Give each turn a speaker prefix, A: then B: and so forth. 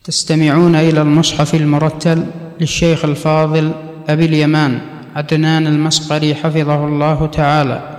A: تستمعون إلى المصحف المرتل للشيخ الفاضل أبي اليمان عدنان المسقري حفظه الله تعالى.